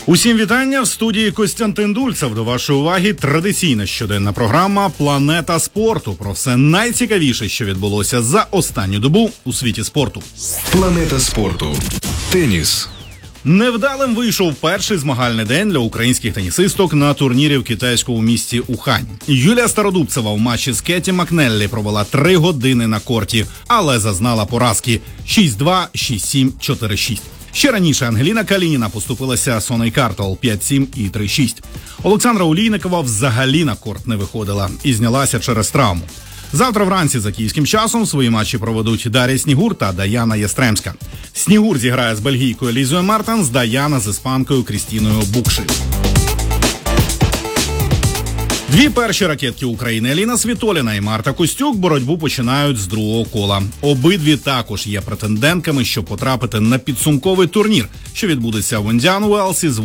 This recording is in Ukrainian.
Усім вітання, в студії Костянтин Дульцев. До вашої уваги традиційна щоденна програма «Планета спорту». Про все найцікавіше, що відбулося за останню добу у світі спорту. Планета спорту. Теніс. Невдалим вийшов перший змагальний день для українських тенісисток на турнірі в китайському місті Ухань. Юлія Стародубцева в матчі з Кеті Макнеллі провела 3 години на корті, але зазнала поразки 6-2, 6-7, 4-6. Ще раніше Ангеліна Калініна поступилася Соней Картол 5-7 і 3-6. Олександра Олійникова взагалі на корт не виходила і знялася через травму. Завтра вранці за київським часом свої матчі проведуть Дар'я Снігур та Даяна Єстремська. Снігур зіграє з бельгійкою Лізою Мартенс, Даяна з іспанкою Крістіною Букши. Дві перші ракетки України Еліна Світоліна і Марта Костюк боротьбу починають з другого кола. Обидві також є претендентками, щоб потрапити на підсумковий турнір, що відбудеться в Індіан Уелсі з